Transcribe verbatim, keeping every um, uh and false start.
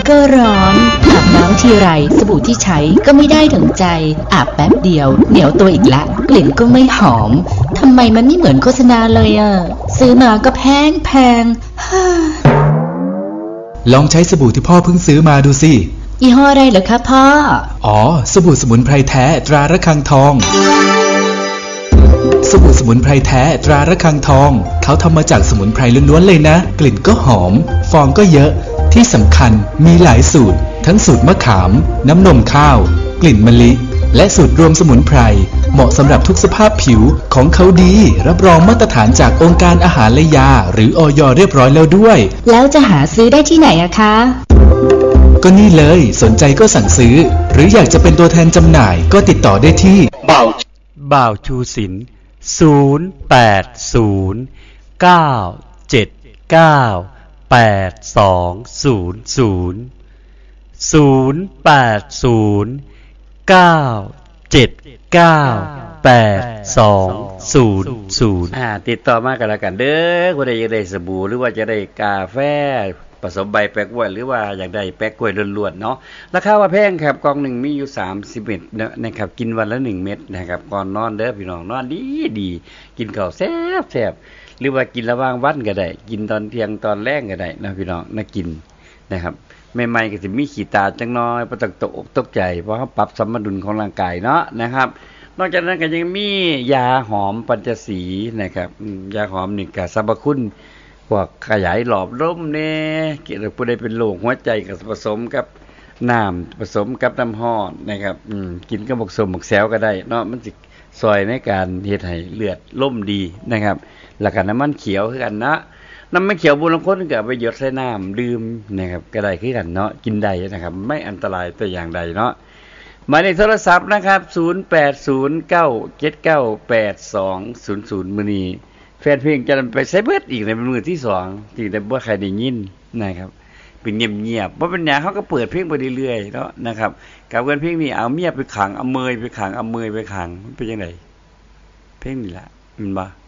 ก็ร้อนอาบน้ำทีไรสบู่ที่ใช้ก็ไม่ได้ถึงใจอาบแป๊บเดียวเหนียวตัวอีกละกลิ่นก็ไม่หอมทำไมมันไม่เหมือนโฆษณาเลยอ่ะซื้อมาก็แพงแพงลองใช้สบู่ที่พ่อเพิ่งซื้อมาดูสิยี่ห้ออะไรเหรอคะพ่ออ๋อสบู่สมุนไพรแท้ตราระฆังทองสบู่สมุนไพรแท้ตราระฆังทองเขาทำมาจากสมุนไพรล้วนๆเลยนะกลิ่นก็หอมฟองก็เยอะที่สำคัญมีหลายสูตรทั้งสูตรมะขามน้ำนมข้าวกลิ่นมะลิและสูตรรวมสมุนไพรเหมาะสำหรับทุกสภาพผิวของเขาดีรับรองมาตรฐานจากองค์การอาหารและยาหรืออย.เรียบร้อยแล้วด้วยแล้วจะหาซื้อได้ที่ไหนอะคะก็นี่เลยสนใจก็สั่งซื้อหรืออยากจะเป็นตัวแทนจำหน่ายก็ติดต่อได้ที่บ่าวบ่าวชูศิลป์ศูนย์แปดศูนย์เก้าเจ็ดเก้าแปดสองศูนย์ศูนย์ศูนย์แปดศูนย์เก้าเจ็ดเก้าแปดสองศูนย์ศูนย์อ่าติดต่อมากันแล้วกันเด้อว่าได้อยากได้สบู่หรือว่าจะได้กาแฟผสมใบแปะกล้วยหรือว่าอยากได้แปะกล้วยล้วนๆเนาะราคาว่าแพงครับกล่องหนึ่งมีอยู่สามสิบเม็ดนะครับกินวันละหนึ่งเม็ดนะครับก่อนนอนเด้อพี่น้องนอนดีดีกินข้าวแซ่บแซ่บหรือว่ากินระหว่างวันก็ได้กินตอนเที่ยงตอนแรกก็ได้นะพี่น้องน่ากินนะครับใหม่ๆก็จะมีขี้ตาจังน้อยบ่ต้องตกอกตกใจเพราะเขาปรับสมดุลของร่างกายเนาะนะครับนอกจากนั้นก็ยังมียาหอมปัญจสีนะครับยาหอมนี่ก็สรรพคุณพวกขยายหลอดลมแน่เกี่ยวกับผู้ใดเป็นโรคหัวใจก็ผสมกับน้ำผสมกับน้ำร้อนนะครับอืมกินกับบักสมบักแซวก็ได้เนาะมันสิซอยในการเฮ็ดให้เลือดล่มดีนะครับแล้วก็น้ำมันเขียวคือกันนะน้ำมันเขียวบุญลางคนก็ไปหยดใส่น้ำดื่มนะครับก็ได้คือกันเนาะกินได้นะครับไม่อันตรายแต่อย่างใดเนาะหมายเลขโทรศัพท์นะครับศูนย์แปดศูนย์ เก้า เจ็ด เก้า แปด สอง ศูนย์ ศูนย์มื้อนี้แฟนเพลงจะไปใช้เบิดอีกในมือที่สองที่ได้บ่ใครได้ยินนะครับเป็นเงียบๆบ่เป็นหยังเขาก็เปิดเพลงไปเรื่อยๆเนาะนะครับกับเงินเพลงนี้เอาเมียไปขังเอาเมยไปขังเอาเมยไปขังมันเป็นจังได๋เพลงนี่ล่ะแม่นบ่